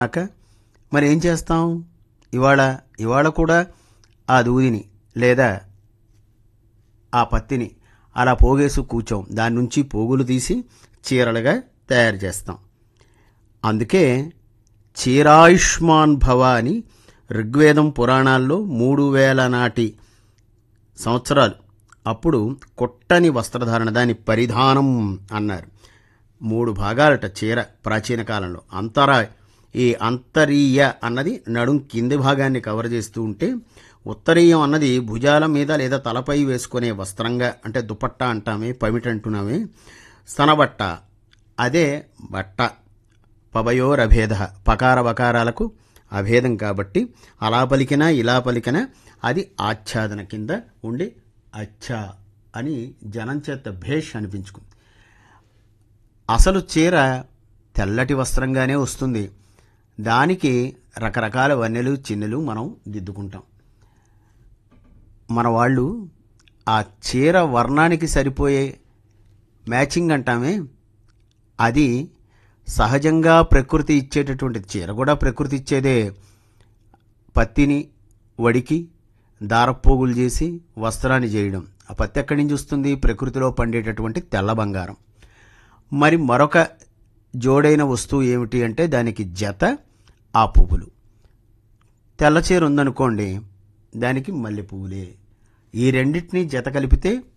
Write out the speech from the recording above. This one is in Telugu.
మరి ఏం చేస్తాం? ఇవాళ కూడా ఆ దూదిని లేదా ఆ పత్తిని అలా పోగేసి కూర్చోం. దాని నుంచి పోగులు తీసి చీరలుగా తయారు చేస్తాం. అందుకే చీరాయుష్మాన్ భవ అని ఋగ్వేదం పురాణాల్లో 3000 నాటి సంవత్సరాలు అప్పుడు కొట్టని వస్త్రధారణ, దాని పరిధానం అన్నారు. 3 భాగాలట చీర ప్రాచీన కాలంలో. ఈ అంతరీయ అన్నది నడుం కింది భాగాన్ని కవర్ చేస్తూ ఉంటే, ఉత్తరీయం అన్నది భుజాల మీద లేదా తలపై వేసుకునే వస్త్రంగా, అంటే దుపట్టా అంటామే, పమిట అంటున్నామే, స్తనబట్ట అదే బట్ట. పభయోరభేద, పకార బకారాలకు అభేదం కాబట్టి అలా పలికినా ఇలా పలికినా అది ఆచ్ఛాదన కింద ఉండి అచ్చా అని జనం చేత భేష్ అనిపించుకుంది. అసలు చీర తెల్లటి వస్త్రంగానే వస్తుంది. దానికి రకరకాల వన్నెలు చిన్నెలు మనం దిద్దుకుంటాం. మన వాళ్ళు ఆ చీర వర్ణానికి సరిపోయే మ్యాచింగ్ అంటామే, అది సహజంగా ప్రకృతి ఇచ్చేటటువంటి చీర కూడా ప్రకృతి ఇచ్చేదే. పత్తిని వడికి దారపోగులు చేసి వస్త్రాన్ని చేయడం. ఆ పత్తి ఎక్కడి నుంచి వస్తుంది? ప్రకృతిలో పండేటటువంటి తెల్ల బంగారం. మరి మరొక జోడైన వస్తువు ఏమిటి అంటే దానికి జత ఆ పువ్వులు. తెల్ల చీర ఉందనుకోండి, దానికి మల్లె పువ్వులే. ఈ రెండింటినీ జత కలిపితే